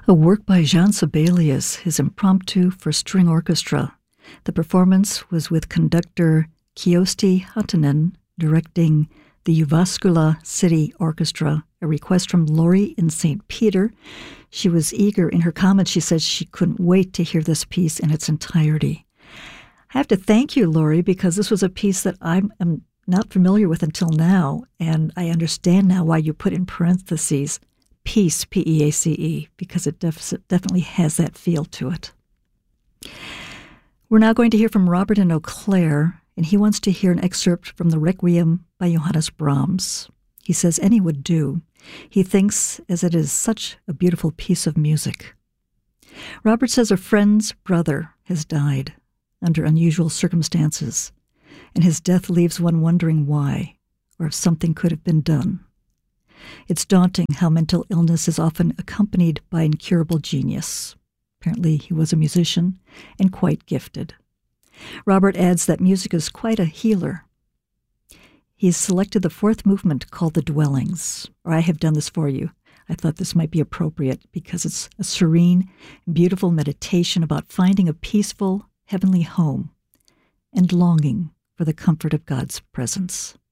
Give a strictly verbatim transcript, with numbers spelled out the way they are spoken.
A work by Jean Sibelius, his impromptu for string orchestra. The performance was with conductor Kyösti Hatanen directing the Jyväskylä City Orchestra, a request from Lori in Saint Peter. She was eager in her comments. She said she couldn't wait to hear this piece in its entirety. I have to thank you, Lori, because this was a piece that I am not familiar with until now, and I understand now why you put in parentheses Peace, P E A C E, because it def- definitely has that feel to it. We're now going to hear from Robert in Eau Claire, and he wants to hear an excerpt from the Requiem by Johannes Brahms. He says any would do. He thinks as it is such a beautiful piece of music. Robert says a friend's brother has died under unusual circumstances, and his death leaves one wondering why, or if something could have been done. It's daunting how mental illness is often accompanied by incurable genius. Apparently he was a musician and quite gifted. Robert adds that music is quite a healer. He's selected the fourth movement called The Dwellings, or I have done this for you. I thought this might be appropriate because it's a serene, beautiful meditation about finding a peaceful, heavenly home and longing for the comfort of God's presence.